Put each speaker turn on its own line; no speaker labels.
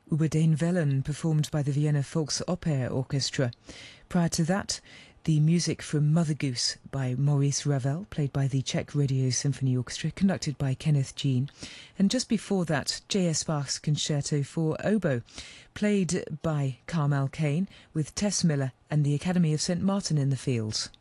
Über den Wellen, performed by the Vienna Volksoper Orchestra. Prior to that, the music from Mother Goose by Maurice Ravel, played by the Czech Radio Symphony Orchestra, conducted by Kenneth Jean. And just before that, J.S. Bach's Concerto for Oboe, played by Carmel Kane with Tess Miller and the Academy of St. Martin in the Fields.